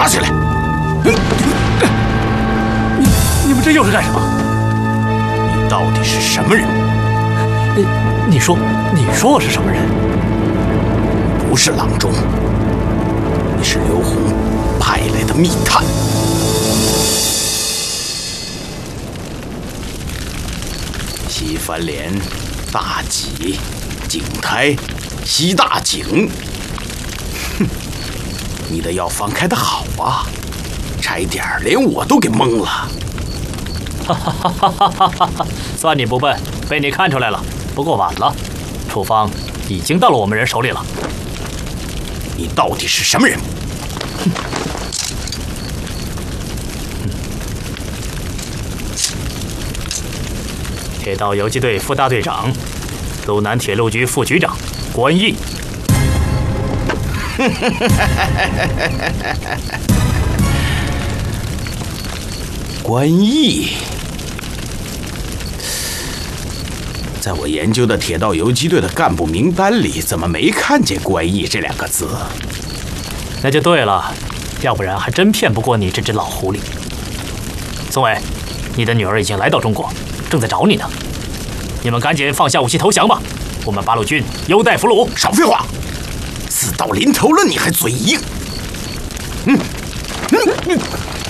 抓起来！ 你们这又是干什么？ 你到底是什么人？ 你说我是什么人？ 不是郎中，你是刘洪派来的密探。西番莲、大戟、景台、西大井，哼，你的药方开得好啊，差一点连我都给蒙了。 哈哈哈哈哈哈！算你不笨，被你看出来了。不过晚了，处方已经到了我们人手里了。 你到底是什么人？哼！ 铁道游击队副大队长，鲁南铁路局副局长关毅。 关毅，在我研究的铁道游击队的干部名单里，怎么没看见关毅这2个字？ 那就对了，要不然还真骗不过你这只老狐狸。宋伟，你的女儿已经来到中国，正在找你呢。你们赶紧放下武器投降吧，我们八路军优待俘虏。 少废话，死到临头了你还嘴硬！